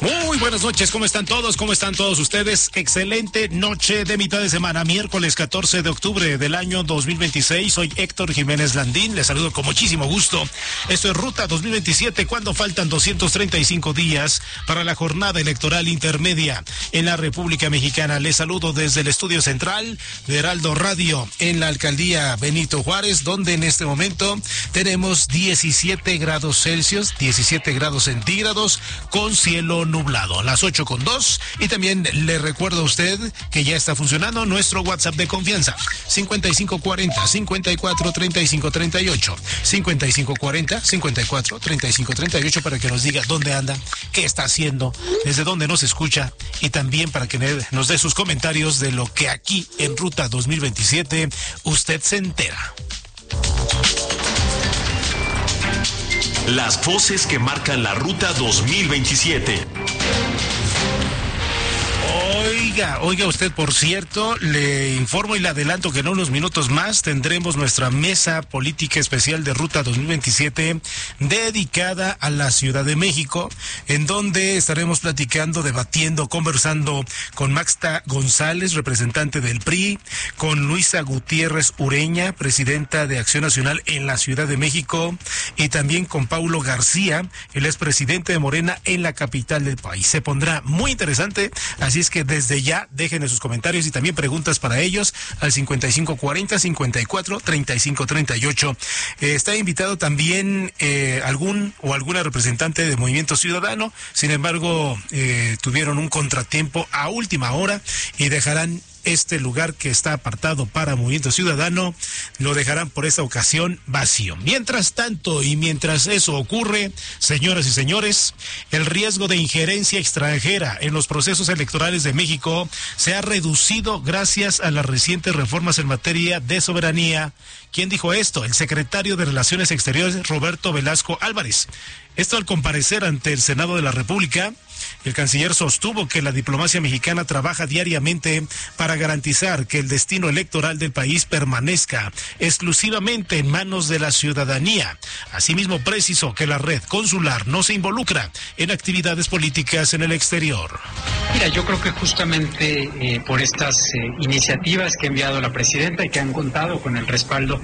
Muy buenas noches, ¿cómo están todos? ¿Cómo están todos ustedes? Excelente noche de mitad de semana, miércoles 14 de octubre del año 2026. Soy Héctor Jiménez Landín, les saludo con muchísimo gusto. Esto es Ruta 2027, cuando faltan 235 días para la jornada electoral intermedia en la República Mexicana. Les saludo desde el estudio central de Heraldo Radio en la alcaldía Benito Juárez, donde en este momento tenemos 17 grados Celsius, 17 grados centígrados, con cielo nublado, a las 8:02. Y también le recuerdo a usted que ya está funcionando nuestro WhatsApp de confianza, 5540-543538, 5540-543538, para que nos diga dónde anda, qué está haciendo, desde dónde nos escucha, y también para que nos dé sus comentarios de lo que aquí en Ruta 2027 usted se entera. Las voces que marcan la Ruta 2027. Oiga usted, por cierto, le informo y le adelanto que en unos minutos más tendremos nuestra mesa política especial de Ruta 2027 dedicada a la Ciudad de México, en donde estaremos platicando, debatiendo, conversando con Maxta González, representante del PRI, con Luisa Gutiérrez Ureña, presidenta de Acción Nacional en la Ciudad de México, y también con Paulo García, el expresidente de Morena en la capital del país. Se pondrá muy interesante, así es que desde ya dejen sus comentarios y también preguntas para ellos al 5540-543538. Está invitado también alguna representante de Movimiento Ciudadano. Sin embargo, tuvieron un contratiempo a última hora y dejarán este lugar que está apartado para Movimiento Ciudadano, lo dejarán por esta ocasión vacío. Mientras tanto, y mientras eso ocurre, señoras y señores, el riesgo de injerencia extranjera en los procesos electorales de México se ha reducido gracias a las recientes reformas en materia de soberanía. ¿Quién dijo esto? El secretario de Relaciones Exteriores, Roberto Velasco Álvarez. Esto al comparecer ante el Senado de la República. El canciller sostuvo que la diplomacia mexicana trabaja diariamente para garantizar que el destino electoral del país permanezca exclusivamente en manos de la ciudadanía. Asimismo, precisó que la red consular no se involucra en actividades políticas en el exterior. Mira, yo creo que justamente por estas iniciativas que ha enviado la presidenta y que han contado con el respaldo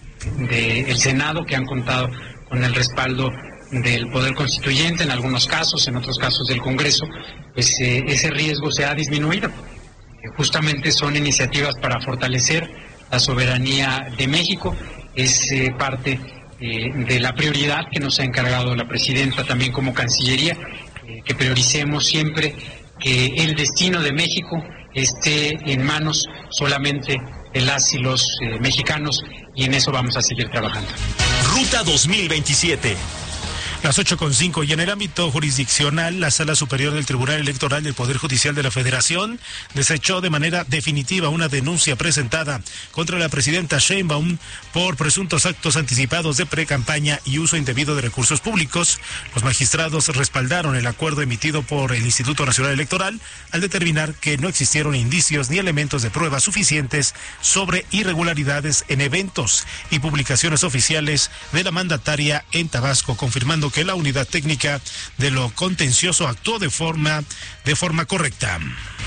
del Senado, que han contado con el respaldo del Poder Constituyente en algunos casos, en otros casos del Congreso, pues ese riesgo se ha disminuido. Justamente son iniciativas para fortalecer la soberanía de México, es parte de la prioridad que nos ha encargado la presidenta también como Cancillería, que prioricemos siempre que el destino de México esté en manos solamente de las y los mexicanos, y en eso vamos a seguir trabajando. Ruta 2027. Las 8:05, y en el ámbito jurisdiccional, la Sala Superior del Tribunal Electoral del Poder Judicial de la Federación desechó de manera definitiva una denuncia presentada contra la presidenta Sheinbaum por presuntos actos anticipados de precampaña y uso indebido de recursos públicos. Los magistrados respaldaron el acuerdo emitido por el Instituto Nacional Electoral al determinar que no existieron indicios ni elementos de prueba suficientes sobre irregularidades en eventos y publicaciones oficiales de la mandataria en Tabasco, confirmando que la unidad técnica de lo contencioso actuó de forma correcta.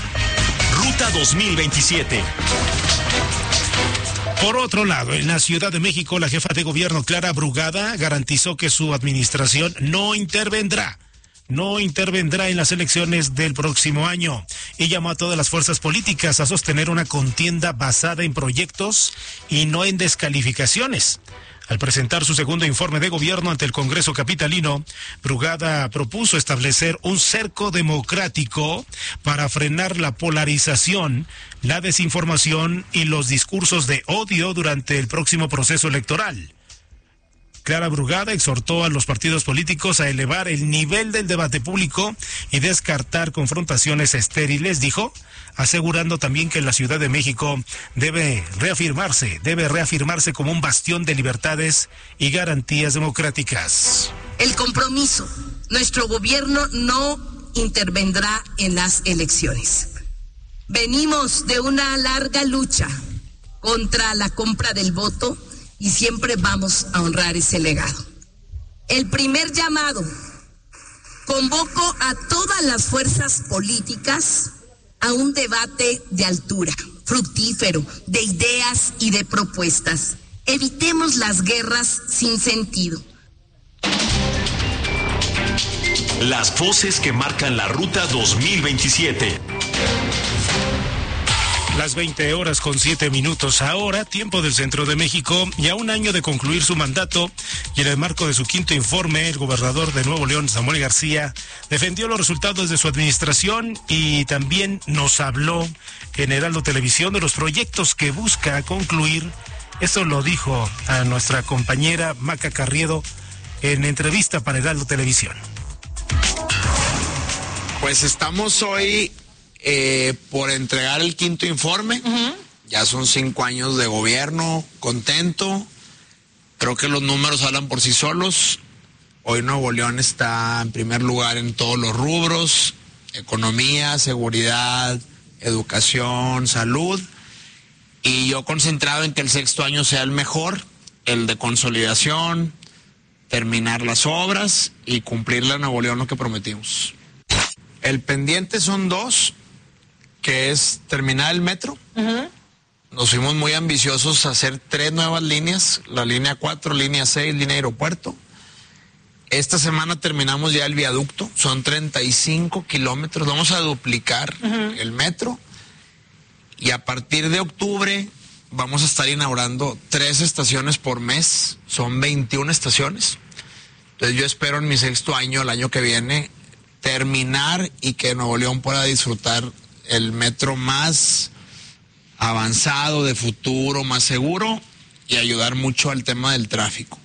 Ruta 2027. Por otro lado, en la Ciudad de México, la jefa de gobierno Clara Brugada garantizó que su administración no intervendrá en las elecciones del próximo año, y llamó a todas las fuerzas políticas a sostener una contienda basada en proyectos y no en descalificaciones. Al presentar su segundo informe de gobierno ante el Congreso capitalino, Brugada propuso establecer un cerco democrático para frenar la polarización, la desinformación y los discursos de odio durante el próximo proceso electoral. Clara Brugada exhortó a los partidos políticos a elevar el nivel del debate público y descartar confrontaciones estériles, dijo, asegurando también que la Ciudad de México debe reafirmarse como un bastión de libertades y garantías democráticas. El compromiso, nuestro gobierno no intervendrá en las elecciones. Venimos de una larga lucha contra la compra del voto y siempre vamos a honrar ese legado. El primer llamado Convoco a todas las fuerzas políticas a un debate de altura, fructífero, de ideas y de propuestas. Evitemos las guerras sin sentido. Las voces que marcan la Ruta 2027. Las 20:07 ahora, tiempo del centro de México, y a un año de concluir su mandato, y en el marco de su quinto informe, el gobernador de Nuevo León, Samuel García, defendió los resultados de su administración y también nos habló en Heraldo Televisión de los proyectos que busca concluir. Esto lo dijo a nuestra compañera Maca Carriedo en entrevista para Heraldo Televisión. Pues estamos hoy por entregar el quinto informe. Ya son 5 años de gobierno, contento. Creo que los números hablan por sí solos. Hoy Nuevo León está en primer lugar en todos los rubros: economía, seguridad, educación, salud. Y yo concentrado en que el 6º año sea el mejor, el de consolidación, terminar las obras y cumplirle a Nuevo León lo que prometimos. El pendiente son 2, que es terminar el metro. Nos fuimos muy ambiciosos a hacer 3 nuevas líneas, la línea 4, línea 6, línea aeropuerto. Esta semana terminamos ya el viaducto, son 35 kilómetros, vamos a duplicar el metro. Y a partir de octubre vamos a estar inaugurando 3 estaciones por mes, son 21 estaciones. Entonces yo espero en mi 6º año, el año que viene, terminar y que Nuevo León pueda disfrutar el metro más avanzado, de futuro, más seguro, y ayudar mucho al tema del tráfico.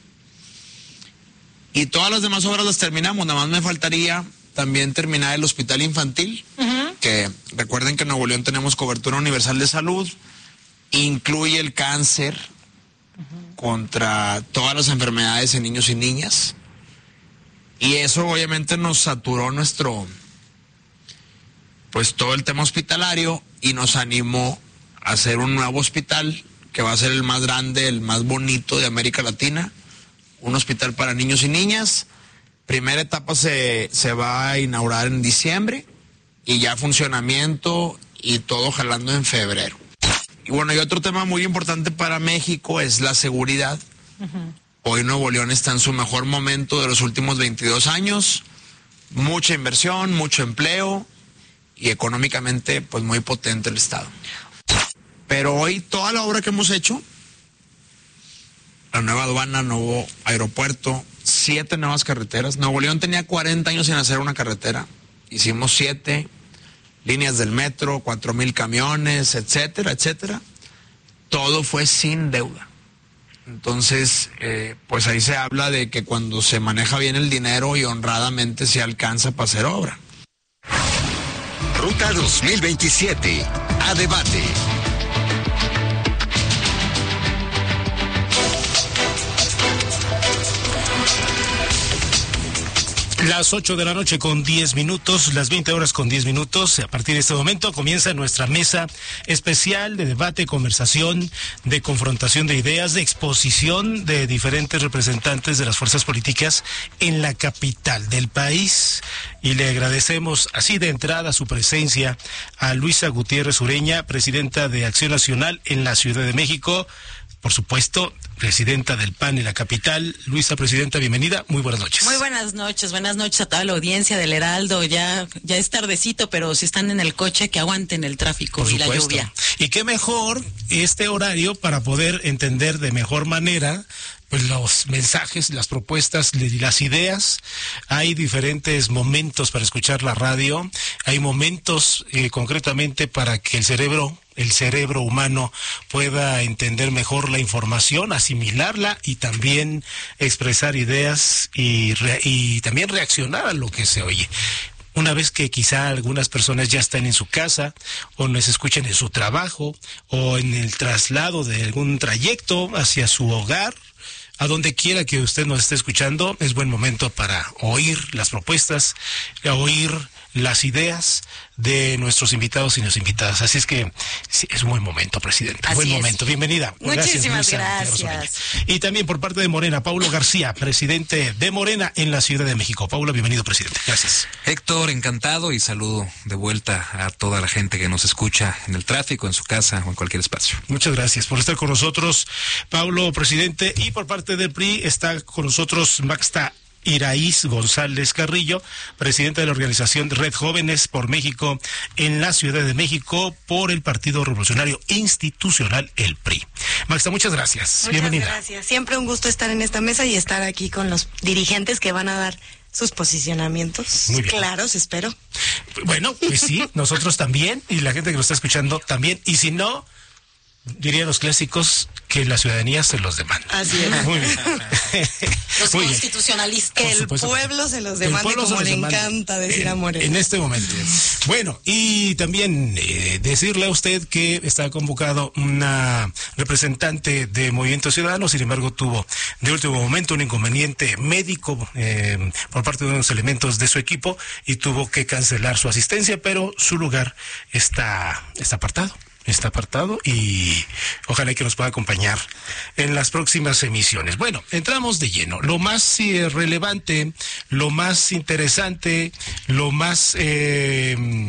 Y todas las demás obras las terminamos, nada más me faltaría también terminar el hospital infantil, que recuerden que en Nuevo León tenemos cobertura universal de salud, incluye el cáncer contra todas las enfermedades en niños y niñas, y eso obviamente nos saturó pues todo el tema hospitalario, y nos animó a hacer un nuevo hospital que va a ser el más grande, el más bonito de América Latina, un hospital para niños y niñas. Primera etapa se va a inaugurar en diciembre, y ya funcionamiento y todo jalando en febrero. Y bueno, y otro tema muy importante para México es la seguridad. Hoy Nuevo León está en su mejor momento de los últimos 22 años, mucha inversión, mucho empleo, y económicamente pues muy potente el estado. Pero hoy toda la obra que hemos hecho, la nueva aduana, nuevo aeropuerto, 7 nuevas carreteras. Nuevo León tenía 40 años sin hacer una carretera, hicimos 7 líneas del metro, 4,000 camiones, etcétera, etcétera. Todo fue sin deuda. Entonces, pues ahí se habla de que cuando se maneja bien el dinero y honradamente se alcanza para hacer obra. Ruta 2027, a debate. Las 8:10 p.m, las 20:10 p.m. A partir de este momento comienza nuestra mesa especial de debate, conversación, de confrontación de ideas, de exposición de diferentes representantes de las fuerzas políticas en la capital del país. Y le agradecemos así de entrada su presencia a Luisa Gutiérrez Ureña, presidenta de Acción Nacional en la Ciudad de México. Por supuesto, presidenta del PAN en la capital. Luisa, presidenta, bienvenida. Muy buenas noches. Muy buenas noches a toda la audiencia del Heraldo. Ya es tardecito, pero si están en el coche, que aguanten el tráfico y la lluvia. Y qué mejor este horario para poder entender de mejor manera pues los mensajes, las propuestas y las ideas. Hay diferentes momentos para escuchar la radio. Hay momentos concretamente para que el cerebro humano pueda entender mejor la información, asimilarla y también expresar ideas y también reaccionar a lo que se oye. Una vez que quizá algunas personas ya están en su casa o nos escuchen en su trabajo o en el traslado de algún trayecto hacia su hogar, a donde quiera que usted nos esté escuchando, es buen momento para oír las propuestas, oír las ideas de nuestros invitados y nuestras invitadas. Así es que sí, es un buen momento, Presidenta. Así buen es. momento. Bienvenida. Muchísimas gracias. gracias. Y también por parte de Morena, Paulo García, presidente de Morena en la Ciudad de México. Paulo, bienvenido, presidente. Gracias. Héctor, encantado y saludo de vuelta a toda la gente que nos escucha en el tráfico, en su casa o en cualquier espacio. Muchas gracias por estar con nosotros, Paulo, presidente. Y por parte del PRI está con nosotros Maxta Iraíz González Carrillo, presidente de la organización Red Jóvenes por México en la Ciudad de México por el Partido Revolucionario Institucional, el PRI. Maxta, muchas gracias. Bienvenida. Muchas gracias. Siempre un gusto estar en esta mesa y estar aquí con los dirigentes que van a dar sus posicionamientos claros, espero. Bueno, pues sí, nosotros también, y la gente que nos está escuchando también, y si no, dirían los clásicos que la ciudadanía se los demanda. Así es. Muy bien. Los Muy constitucionalistas. El pueblo se los demanda, como le encanta decir a Morena. En este momento. Bueno, y también decirle a usted que está convocado una representante de Movimiento Ciudadano, sin embargo tuvo de último momento un inconveniente médico por parte de unos elementos de su equipo y tuvo que cancelar su asistencia, pero su lugar está apartado. Está apartado y ojalá que nos pueda acompañar en las próximas emisiones. Bueno, entramos de lleno. Lo más relevante, lo más interesante, lo más de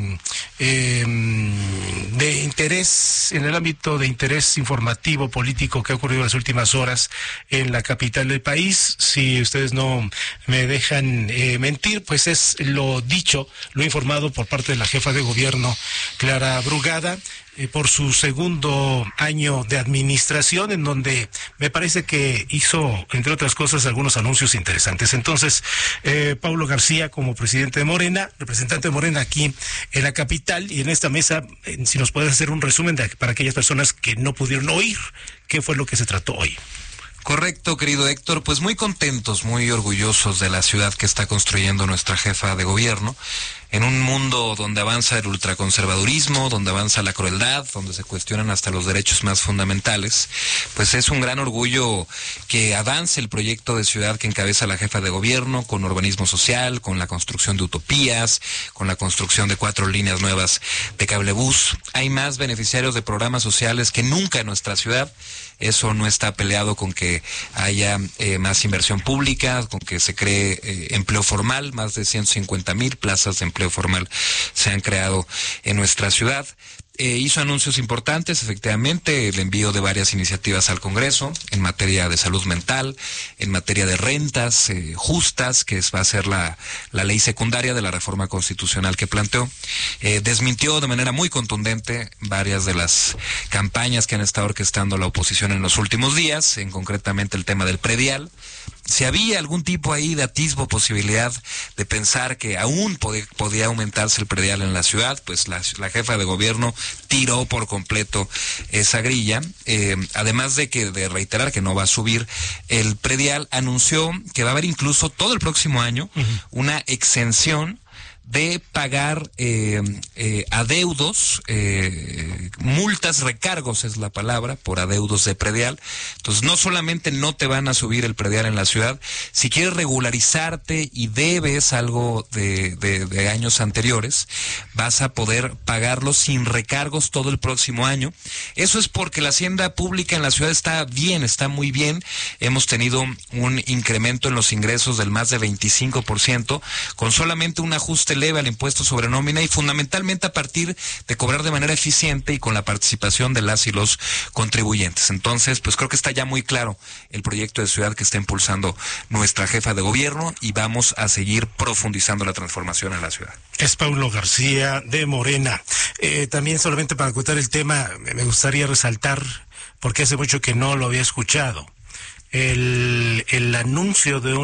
interés, en el ámbito de interés informativo político que ha ocurrido en las últimas horas en la capital del país, si ustedes no me dejan mentir, pues es lo dicho, lo informado por parte de la jefa de gobierno, Clara Brugada, por su segundo año de administración, en donde me parece que hizo, entre otras cosas, algunos anuncios interesantes. Entonces, Paulo García, como presidente de Morena, representante de Morena aquí en la capital, y en esta mesa, si nos puedes hacer un resumen para aquellas personas que no pudieron oír, ¿qué fue lo que se trató hoy? Correcto, querido Héctor, pues muy contentos, muy orgullosos de la ciudad que está construyendo nuestra jefa de gobierno, en un mundo donde avanza el ultraconservadurismo, donde avanza la crueldad, donde se cuestionan hasta los derechos más fundamentales. Pues es un gran orgullo que avance el proyecto de ciudad que encabeza la jefa de gobierno, con urbanismo social, con la construcción de utopías, con la construcción de 4 líneas nuevas de cablebús. Hay más beneficiarios de programas sociales que nunca en nuestra ciudad. Eso no está peleado con que haya más inversión pública, con que se cree empleo formal. Más de 150,000 plazas de empleo formal se han creado en nuestra ciudad. Hizo anuncios importantes, efectivamente, el envío de varias iniciativas al Congreso en materia de salud mental, en materia de rentas justas, que va a ser la ley secundaria de la reforma constitucional que planteó. Desmintió de manera muy contundente varias de las campañas que han estado orquestando la oposición en los últimos días, en concretamente el tema del predial. Si había algún tipo ahí de atisbo, posibilidad de pensar que aún podía aumentarse el predial en la ciudad, pues la jefa de gobierno tiró por completo esa grilla. Además de reiterar que no va a subir el predial, anunció que va a haber incluso todo el próximo año una exención de pagar adeudos, multas, recargos es la palabra, por adeudos de predial. Entonces no solamente no te van a subir el predial en la ciudad, si quieres regularizarte y debes algo de años anteriores, vas a poder pagarlo sin recargos todo el próximo año. Eso es porque la hacienda pública en la ciudad está bien, está muy bien. Hemos tenido un incremento en los ingresos del más de 25%, con solamente un ajuste leve al impuesto sobre nómina y fundamentalmente a partir de cobrar de manera eficiente y con la participación de las y los contribuyentes. Entonces, pues creo que está ya muy claro el proyecto de ciudad que está impulsando nuestra jefa de gobierno y vamos a seguir profundizando la transformación en la ciudad. Es Paulo García de Morena. También solamente para contar el tema, me gustaría resaltar, porque hace mucho que no lo había escuchado, el anuncio de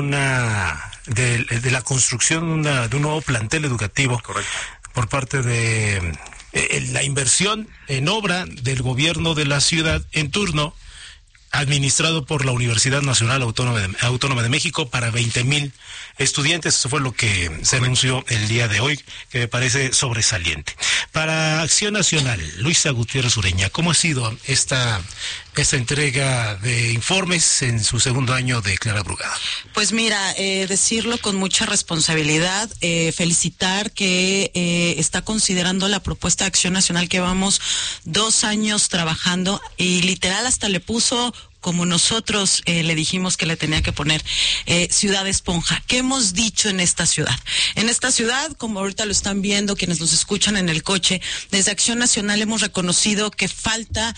la construcción de un nuevo plantel educativo. Correcto. Por parte de la inversión en obra del gobierno de la ciudad en turno, administrado por la Universidad Nacional Autónoma de México para 20,000 estudiantes. Eso fue lo que se anunció el día de hoy, que me parece sobresaliente. Para Acción Nacional, Luisa Gutiérrez Ureña, ¿cómo ha sido esta entrega de informes en su segundo año de Clara Brugada? Pues mira, decirlo con mucha responsabilidad, felicitar que está considerando la propuesta de Acción Nacional que vamos 2 años trabajando y literal hasta le puso, como nosotros le dijimos que le tenía que poner, Ciudad Esponja. ¿Qué hemos dicho en esta ciudad? En esta ciudad, como ahorita lo están viendo quienes nos escuchan en el coche, desde Acción Nacional hemos reconocido que falta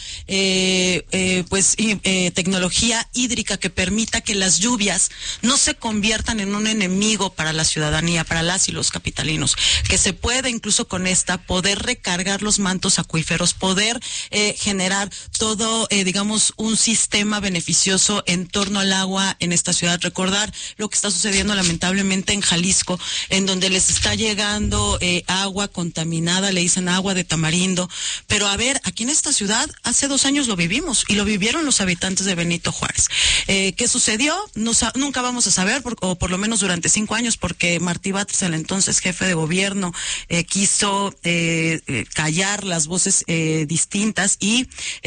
tecnología hídrica que permita que las lluvias no se conviertan en un enemigo para la ciudadanía, para las y los capitalinos, que se puede incluso con esta poder recargar los mantos acuíferos, poder generar todo, un sistema beneficioso en torno al agua en esta ciudad. Recordar lo que está sucediendo lamentablemente en Jalisco, en donde les está llegando agua contaminada, le dicen agua de tamarindo, pero a ver, aquí en esta ciudad hace 2 años lo vivimos y lo vivieron los habitantes de Benito Juárez. ¿Qué sucedió? Nunca vamos a saber, o por lo menos durante 5 años, porque Martí Batres, el entonces jefe de gobierno, quiso callar las voces distintas y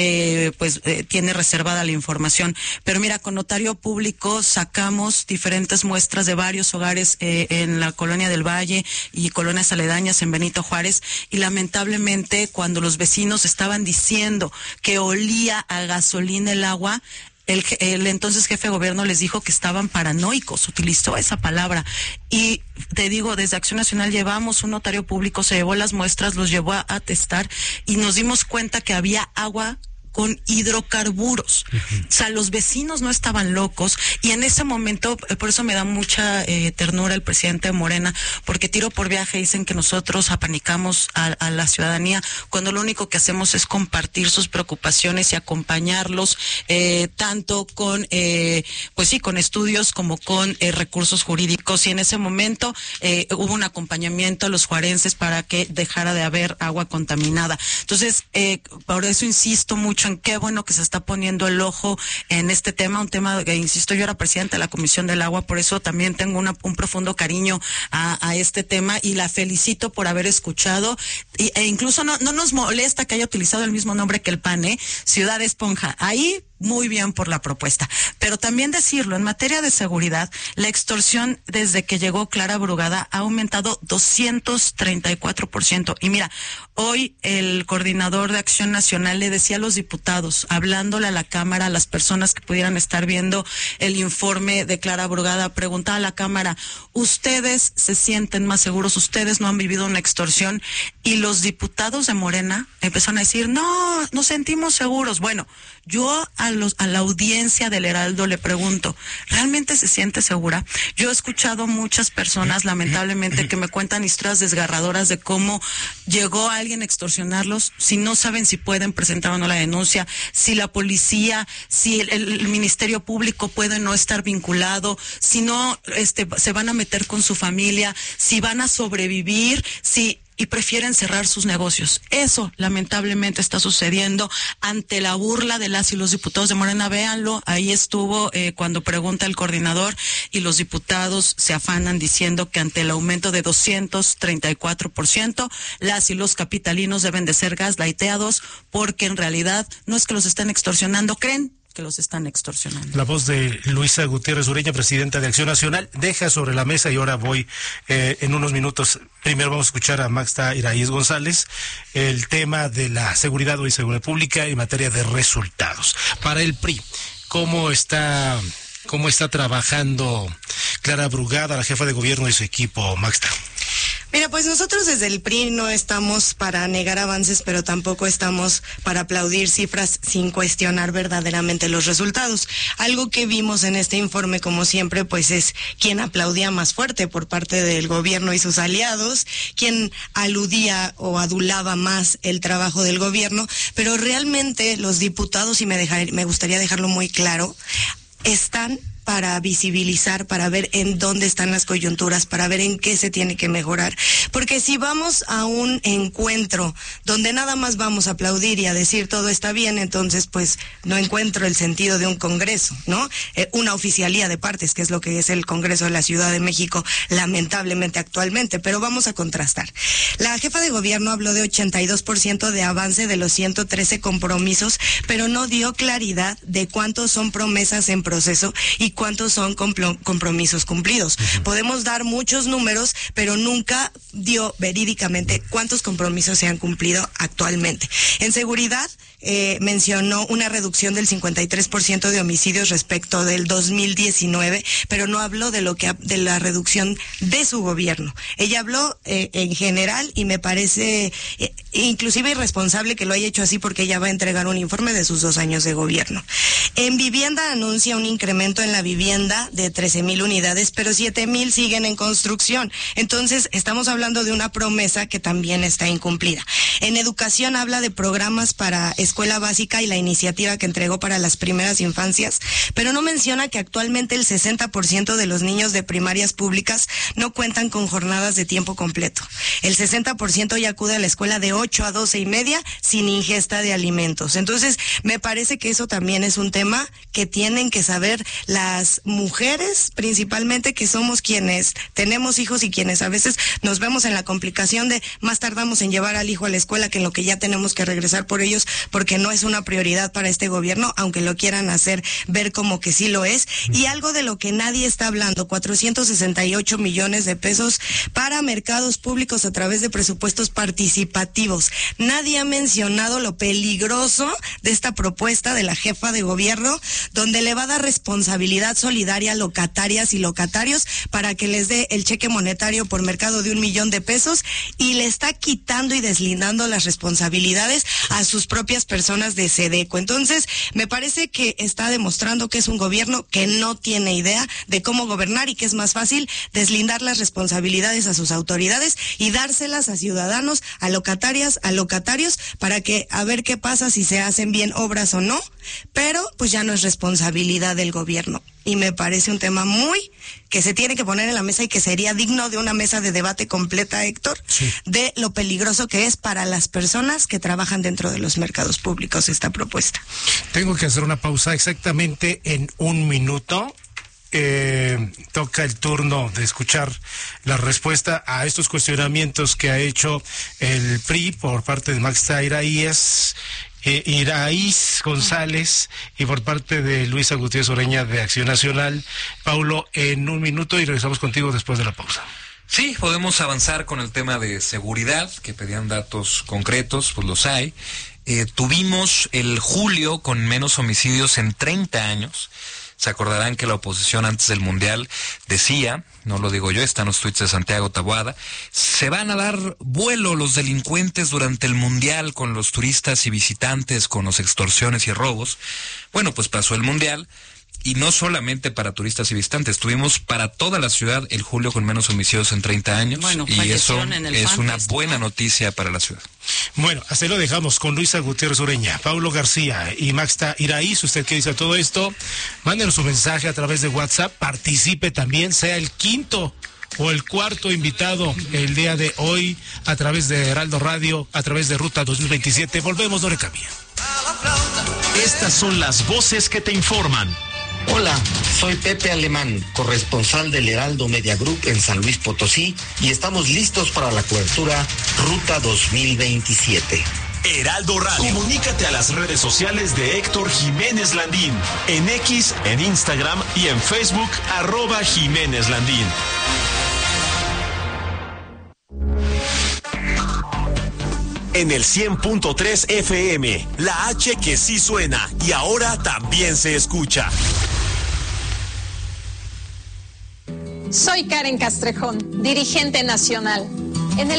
tiene reservada la información. Pero mira, con notario público sacamos diferentes muestras de varios hogares en la Colonia del Valle y colonias aledañas en Benito Juárez, y lamentablemente cuando los vecinos estaban diciendo que olía a gasolina el agua, el entonces jefe de gobierno les dijo que estaban paranoicos, utilizó esa palabra. Y te digo, desde Acción Nacional llevamos un notario público, se llevó las muestras, los llevó a testar y nos dimos cuenta que había agua con hidrocarburos. O sea, los vecinos no estaban locos, y en ese momento, por eso me da mucha ternura el presidente de Morena, porque tiro por viaje dicen que nosotros apanicamos a la ciudadanía, cuando lo único que hacemos es compartir sus preocupaciones y acompañarlos, tanto con, con estudios como con recursos jurídicos, y en ese momento hubo un acompañamiento a los juarenses para que dejara de haber agua contaminada. Entonces, por eso insisto mucho en qué bueno que se está poniendo el ojo en este tema, un tema que, insisto, yo era presidenta de la Comisión del Agua, por eso también tengo un profundo cariño a este tema, y la felicito por haber escuchado, e incluso no nos molesta que haya utilizado el mismo nombre que el PAN, Ciudad Esponja. Ahí muy bien por la propuesta. Pero también decirlo, en materia de seguridad, la extorsión desde que llegó Clara Brugada ha aumentado 234%. Y mira, hoy el coordinador de Acción Nacional le decía a los diputados, hablándole a la Cámara, a las personas que pudieran estar viendo el informe de Clara Brugada, preguntaba a la Cámara, ¿ustedes se sienten más seguros? ¿Ustedes no han vivido una extorsión? Y los diputados de Morena empezaron a decir, no, nos sentimos seguros. Bueno, yo a la audiencia del Heraldo le pregunto, ¿realmente se siente segura? Yo he escuchado muchas personas, lamentablemente, que me cuentan historias desgarradoras de cómo llegó alguien a extorsionarlos, si no saben si pueden presentar o no la denuncia, si la policía, si el Ministerio Público puede no estar vinculado, si no se van a meter con su familia, si van a sobrevivir, y prefieren cerrar sus negocios. Eso lamentablemente está sucediendo ante la burla de las y los diputados de Morena. Véanlo, ahí estuvo cuando pregunta el coordinador, y los diputados se afanan diciendo que ante el aumento de 234%, las y los capitalinos deben de ser gaslighteados, porque en realidad no es que los estén extorsionando, creen que los están extorsionando. La voz de Luisa Gutiérrez Ureña, presidenta de Acción Nacional, deja sobre la mesa, y ahora voy en unos minutos. Primero vamos a escuchar a Magda Iraíz González, el tema de la seguridad y seguridad pública en materia de resultados. Para el PRI, ¿cómo está trabajando Clara Brugada, la jefa de gobierno, y su equipo, Magda? Mira, pues nosotros desde el PRI no estamos para negar avances, pero tampoco estamos para aplaudir cifras sin cuestionar verdaderamente los resultados. Algo que vimos en este informe, como siempre, pues es quien aplaudía más fuerte por parte del gobierno y sus aliados, quien aludía o adulaba más el trabajo del gobierno, pero realmente los diputados, y me gustaría dejarlo muy claro, están para visibilizar, para ver en dónde están las coyunturas, para ver en qué se tiene que mejorar. Porque si vamos a un encuentro donde nada más vamos a aplaudir y a decir todo está bien, entonces pues no encuentro el sentido de un congreso, ¿no? Una oficialía de partes, que es lo que es el Congreso de la Ciudad de México, lamentablemente actualmente, pero vamos a contrastar. La jefa de gobierno habló de 82% de avance de los 113 compromisos, pero no dio claridad de cuántos son promesas en proceso y cuántos son compromisos cumplidos. Podemos dar muchos números, pero nunca dio verídicamente cuántos compromisos se han cumplido actualmente. En seguridad, mencionó una reducción del 53% de homicidios respecto del 2019, pero no habló de de la reducción de su gobierno. Ella habló en general y me parece inclusive irresponsable que lo haya hecho así, porque ella va a entregar un informe de sus 2 años de gobierno. En vivienda anuncia un incremento en la vivienda de 13,000 unidades, pero 7,000 siguen en construcción. Entonces, estamos hablando de una promesa que también está incumplida. En educación habla de programas para escuela básica y la iniciativa que entregó para las primeras infancias, pero no menciona que actualmente el 60% de los niños de primarias públicas no cuentan con jornadas de tiempo completo. El 60% ya acude a la escuela de 8 a 12:30 sin ingesta de alimentos. Entonces, me parece que eso también es un tema que tienen que saber las mujeres, principalmente, que somos quienes tenemos hijos y quienes a veces nos vemos en la complicación de más tardamos en llevar al hijo a la escuela que en lo que ya tenemos que regresar por ellos, porque no es una prioridad para este gobierno, aunque lo quieran hacer ver como que sí lo es. Y algo de lo que nadie está hablando, 468 millones de pesos para mercados públicos a través de presupuestos participativos. Nadie ha mencionado lo peligroso de esta propuesta de la jefa de gobierno, donde le va a dar responsabilidad solidaria a locatarias y locatarios para que les dé el cheque monetario por mercado de 1 millón de pesos, y le está quitando y deslindando las responsabilidades a sus propias personas de SEDECO. Entonces, me parece que está demostrando que es un gobierno que no tiene idea de cómo gobernar y que es más fácil deslindar las responsabilidades a sus autoridades y dárselas a ciudadanos, a locatarias, a locatarios, para que a ver qué pasa si se hacen bien obras o no, pero pues ya no es responsabilidad del gobierno. Y me parece un tema muy que se tiene que poner en la mesa y que sería digno de una mesa de debate completa, Héctor, sí, de lo peligroso que es para las personas que trabajan dentro de los mercados públicos esta propuesta. Tengo que hacer una pausa exactamente en 1 minuto. Toca el turno de escuchar la respuesta a estos cuestionamientos que ha hecho el PRI por parte de Maxta Iraíz González y por parte de Luisa Gutiérrez Ureña de Acción Nacional. Paulo, en 1 minuto y regresamos contigo después de la pausa. Sí, podemos avanzar con el tema de seguridad, que pedían datos concretos, pues los hay. Tuvimos el julio con menos homicidios en 30 años. Se acordarán que la oposición antes del Mundial decía, no lo digo yo, están los tuits de Santiago Taboada, se van a dar vuelo los delincuentes durante el Mundial con los turistas y visitantes, con las extorsiones y robos. Bueno, pues pasó el Mundial. Y no solamente para turistas y visitantes, tuvimos para toda la ciudad el julio con menos homicidios en 30 años. Bueno, y eso es una buena noticia para la ciudad. Bueno, así lo dejamos con Luisa Gutiérrez Ureña, Paulo García y Maxta Iraíz. ¿Usted qué dice a todo esto? Mándenos su mensaje a través de WhatsApp, participe también, sea el 5º o el 4º invitado el día de hoy a través de Heraldo Radio, a través de Ruta 2027. Volvemos, no le cambie. Estas son las voces que te informan. Hola, soy Pepe Alemán, corresponsal del Heraldo Media Group en San Luis Potosí, y estamos listos para la cobertura Ruta 2027. Heraldo Radio. Comunícate a las redes sociales de Héctor Jiménez Landín, en X, en Instagram y en Facebook, @Jiménez Landín. En el 100.3 FM, la H que sí suena y ahora también se escucha. Soy Karen Castrejón, dirigente nacional.